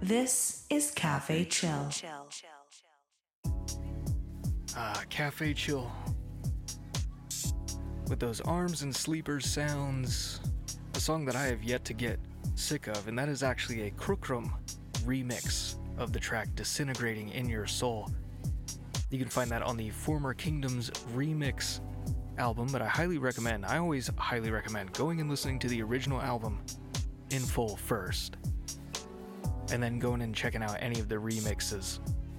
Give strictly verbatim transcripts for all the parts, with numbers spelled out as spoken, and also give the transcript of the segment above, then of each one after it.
This is Cafe Chill. Ah, Cafe Chill. With those arms and sleepers sounds, a song that I have yet to get sick of, and that is actually a Crookrum remix of the track Disintegrating in Your Soul. You can find that on the Former Kingdoms remix album, but I highly recommend, I always highly recommend going and listening to the original album in full first, and then going and checking out any of the remixes.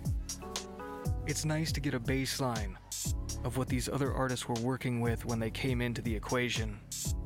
It's nice to get a baseline of what these other artists were working with when they came into the equation.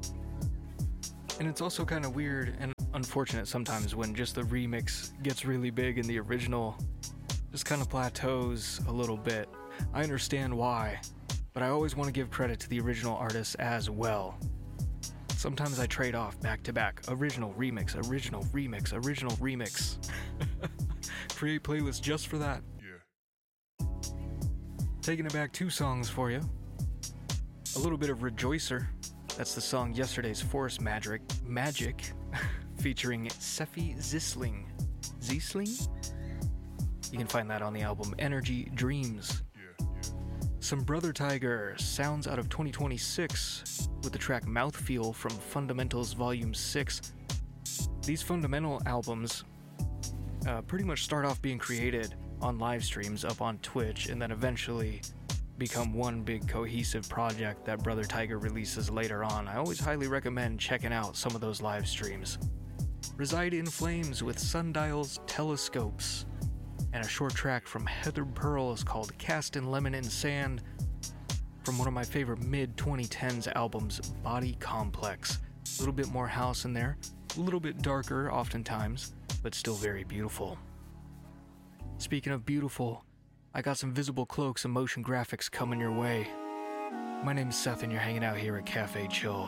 And it's also kind of weird and unfortunate sometimes when just the remix gets really big and the original just kind of plateaus a little bit. I understand why, but I always want to give credit to the original artists as well. Sometimes I trade off back to back, original remix, original remix, original remix. Create playlists just for that. Yeah. Taking it back two songs for you. A little bit of Rejoicer. That's the song Yesterday's Forest Magic, Magic featuring Seffi Zisling. Zisling? You can find that on the album Energy Dreams. Yeah, yeah. Some Brother Tiger sounds out of twenty twenty-six with the track Mouthfeel from Fundamentals Volume six. These Fundamental albums uh, pretty much start off being created on live streams up on Twitch and then eventually become one big cohesive project that Brother Tiger releases later on. I always highly recommend checking out some of those live streams. Reside in Flames with Sundial's Telescopes, and a short track from Heather Pearl is called Cast in Lemon and Sand from one of my favorite mid twenty tens albums, Body Complex. A little bit more house in there, a little bit darker oftentimes, but still very beautiful. Speaking of beautiful, I got some visible cloaks and motion graphics coming your way. My name's Seth and you're hanging out here at Cafe Chill.